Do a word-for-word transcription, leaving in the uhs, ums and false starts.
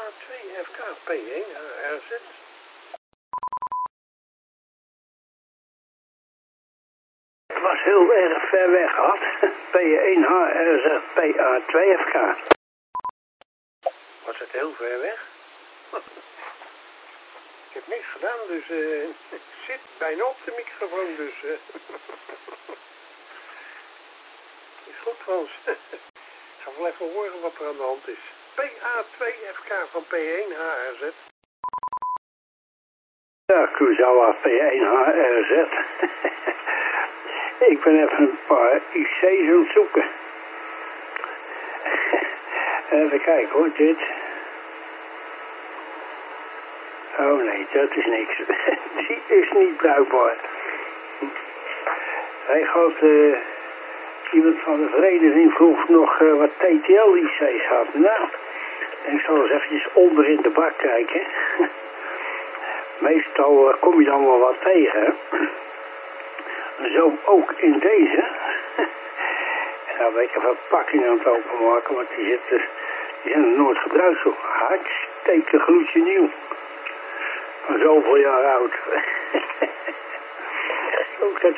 twee F K P één H R Z. Het was heel erg ver weg gehad. P één H R Z P A twee F K. Was het heel ver weg? Ik heb niks gedaan, dus uh, ik zit bijna op de microfoon, dus... Uh, is goed, Frans. Ik ga wel even horen wat er aan de hand is. P A twee F K van P één H R Z. Ja, Kuzawa P één H R Z. Ik ben even een paar I C's aan het zoeken. Even kijken hoor, dit. Oh nee, dat is niks. Die is niet bruikbaar. Hij gaat, uh, iemand van de vereniging vroeg nog uh, wat T T L I C's had. Nou, ik zal eens eventjes onder in de bak kijken. Meestal uh, kom je dan wel wat tegen. Zo ook in deze. En dan ben ik even een pakking aan het openmaken, want die, zit, die zijn nog nooit gebruikt. Zo hartstikke gloedje nieuw. Van zoveel jaar oud. Ook dat